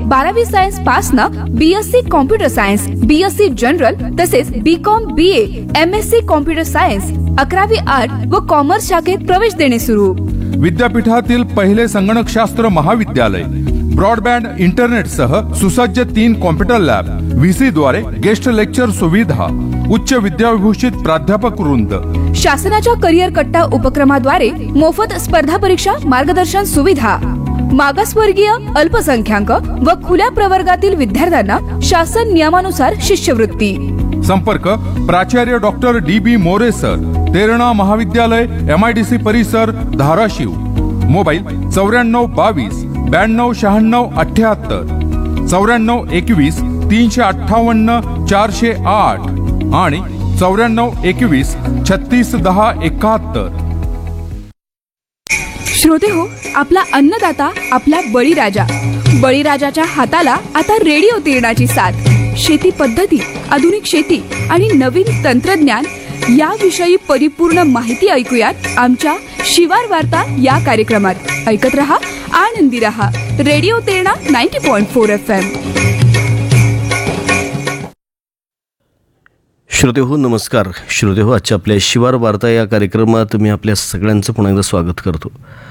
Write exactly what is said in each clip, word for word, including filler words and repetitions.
बारावी science pass न BSc computer science, BSc general तसेच बी कॉम बी ए, M S C computer science, अकरावी art व कॉमर्स शाखेत प्रवेश देणे सुरू. विद्यापीठातील पहिले संगणकशास्त्र महाविद्यालय, ब्रॉडबँड इंटरनेट सह सुसज्ज तीन कॉम्प्युटर लॅब, व्हीसी द्वारे गेस्ट लेक्चर सुविधा, उच्च विद्याविभूषित प्राध्यापक वृंद. शासनाच्या करिअर कट्टा उपक्रमाद्वारे मोफत स्पर्धा परीक्षा मार्गदर्शन सुविधा. मागासवर्गीय, अल्पसंख्याक व खुल्या प्रवर्गातील विद्यार्थ्यांना शासन नियमानुसार शिष्यवृत्ती. संपर्क प्राचार्य डॉक्टर डी बी मोरे सर, तेरणा महाविद्यालय, एम आय डी सी परिसर, धाराशिव. मोबाईल चौऱ्याण्णव बावीस ब्याण्णव शहाण्णव अठ्याहत्तर, चौऱ्याण्णव एकवीस तीनशे अठ्ठावन्न चारशे आठ आणि चौऱ्याण्णव एकवीस छत्तीस दहा एकाहत्तर. श्रोते हो, आपला अन्नदाता आपला बळीराजा. बळीराजाच्या हाताला आता रेडिओ तिरणाची साथ. शेती पद्धती, आधुनिक शेती आणि नवीन तंत्रज्ञान याविषयी परिपूर्ण माहिती ऐकूयात आमच्या शिवार वार्ता या कार्यक्रमात. ऐकत रहा, आनंदी रहा. Radio तिरणा ninety point four F M. श्रोते हो, नमस्कार. श्रोते हो, आजच्या आपल्या शिवार वार्ता या कार्यक्रमात मी आपल्या सगळ्यांचं पुन्हा एकदा स्वागत करतो.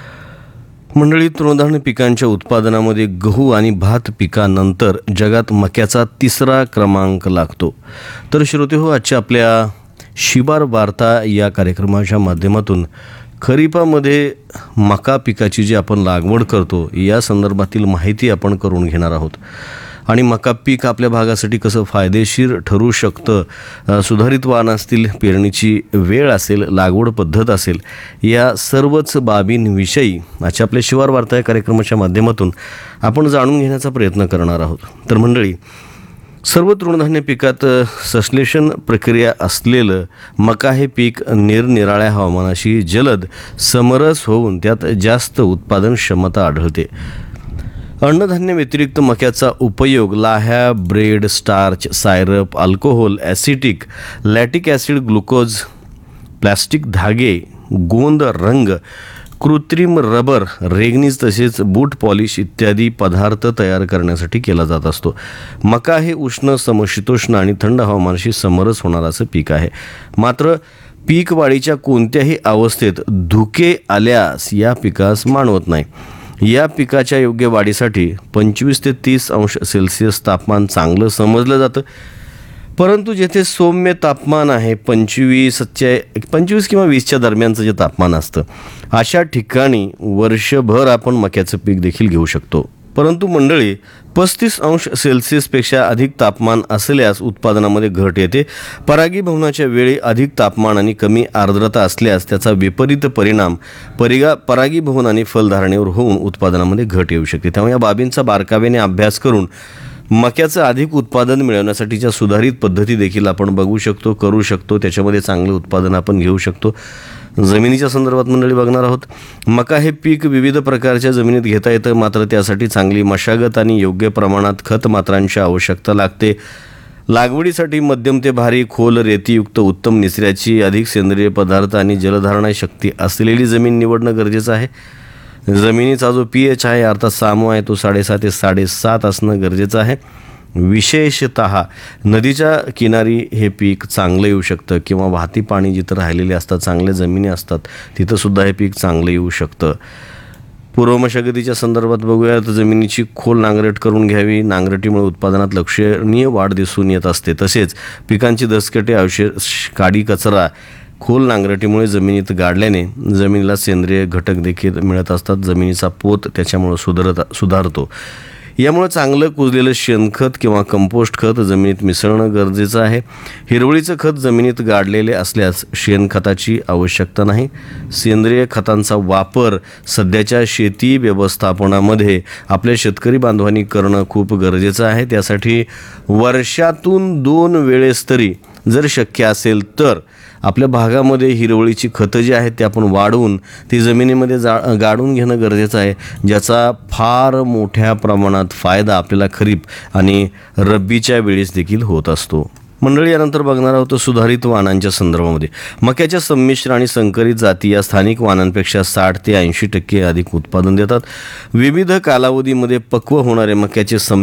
मंडळी, तृणधान्य पिकांच्या उत्पादनामध्ये गहू आणि भात पिकानंतर जगात मक्याचा तिसरा क्रमांक लागतो. तर श्रोते हो, आजच्या आपल्या शिवार वार्ता या कार्यक्रमाच्या माध्यमातून खरीपामध्ये मका पिकाची जी आपण लागवड करतो या संदर्भातील माहिती आपण करून घेणार आहोत. आणि मका पीक आपल्या भागासाठी कसं फायदेशीर ठरू शकतं, सुधारित वाण असतील, पेरणीची वेळ असेल, लागवड पद्धत असेल, या सर्वच बाबींविषयी आजच्या आपल्या शिवार वार्ता या कार्यक्रमाच्या माध्यमातून आपण जाणून घेण्याचा प्रयत्न करणार आहोत. तर मंडळी, सर्व तृणधान्य पिकात संश्लेषण प्रक्रिया असलेलं मका हे पीक निरनिराळ्या हवामानाशी जलद समरस होऊन त्यात जास्त उत्पादन क्षमता आढळते. अन्नधान्य व्यतिरिक्त मक्याचा उपयोग लाह्या, bread, starch, सायरप, alcohol, acetic, लॅटिक acid, glucose, plastic धागे, गोंद रंग, कृत्रिम रबर, रेगनीज तसेच बूट पॉलिश इत्यादी पदार्थ तयार करण्यासाठी केला जात असतो. मका हे उष्ण, समशीतोष्ण आणि थंड हवामानाशी समरस होणारं असं पीक आहे. मात्र पीक वाढीच्या कोणत्याही अवस्थेत धुके आल्यास या पिकास मानवत नाही. या पिकाच्या योग्य वाढीसाठी पंचवीस ते तीस अंश सेल्सिअस तापमान चांगलं समजलं जातं. परंतु जेथे सौम्य तापमान आहे, पंचवीसच्या पंचवीस किंवा वीसच्या दरम्यानचं जे तापमान असतं, अशा ठिकाणी वर्षभर आपण मक्याचं पीक देखील घेऊ शकतो. परंतु मंडळी, पस्तीस अंश सेल्सिअसपेक्षा अधिक तापमान असल्यास उत्पादनामध्ये घट येते. परागीभवनाच्या वेळी अधिक तापमान आणि कमी आर्द्रता असल्यास त्याचा विपरीत परिणाम परिगा परागीभवन आणि फलधारणेवर होऊन उत्पादनामध्ये घट येऊ शकते. त्यामुळे या बाबींचा बारकाव्याने अभ्यास करून मक्याचं अधिक उत्पादन मिळवण्यासाठीच्या सुधारित पद्धती देखील आपण बघू शकतो, करू शकतो. त्याच्यामध्ये चांगलं उत्पादन आपण घेऊ शकतो. जमिनीच्या संदर्भात मंडळी बघणार आहोत. मका हे पीक विविध प्रकारच्या जमिनीत घेता येतं, मात्र त्यासाठी चांगली मशागत आणि योग्य प्रमाणात खत मात्रांची आवश्यकता लागते. लागवडीसाठी मध्यम ते भारी, खोल, रेतीयुक्त, उत्तम निचऱ्याची, अधिक सेंद्रिय पदार्थ आणि जलधारणा शक्ती असलेली जमीन निवडणं गरजेचं आहे. जमिनीचा जो पी एच आहे अर्थात सामो आहे तो साडेसात ते साडेसात असणं गरजेचं आहे. विशेषतः नदीच्या किनारी हे पीक चांगलं येऊ शकतं किंवा वाहती पाणी जिथं राहिलेले असतात, चांगल्या जमिनी असतात, तिथंसुद्धा हे पीक चांगलं येऊ शकतं. पूर्व मशागतीच्या संदर्भात बघूया तर जमिनीची खोल नांगरट करून घ्यावी. नांगरटीमुळे उत्पादनात लक्षणीय वाढ दिसून येत असते. तसेच पिकांची दसकटे, अवशेष, काडी, कचरा खोल नांगरटीमुळे जमिनीत गाडल्याने जमिनीला सेंद्रिय घटक देखील मिळत असतात. जमिनीचा पोत त्याच्यामुळे सुधारत सुधारतो. यामुळे चांगलं कुजलेलं शेणखत किंवा कंपोस्ट खत जमिनीत मिसळणं गरजेचं आहे. हिरवळीचं खत जमिनीत गाडलेले असल्यास शेणखताची आवश्यकता नाही. सेंद्रिय खतांचा वापर सध्याच्या शेती व्यवस्थापनामध्ये आपल्या शेतकरी बांधवांनी करणं खूप गरजेचं आहे. त्यासाठी वर्षातून दोन वेळेस तरी जर शक्य असेल तर आपल्या भागामध्ये हिरवळीची खतं जी आहेत ते आपण वाढवून ती जमिनीमध्ये जा गाडून घेणं गरजेचं आहे, ज्याचा फार मोठ्या प्रमाणात फायदा आपल्याला खरीप आणि रब्बीच्या वेळेस देखील होत असतो. मंडळी, यानंतर बघणार आहोत सुधारित वाणांच्या संदर्भामध्ये. मक्याच्या संमिश्र आणि संकरित जाती या स्थानिक वाणांपेक्षा साठ ते ऐंशी टक्के अधिक उत्पादन देतात. विविध कालावधीमध्ये पक्व होणारे मक्याचे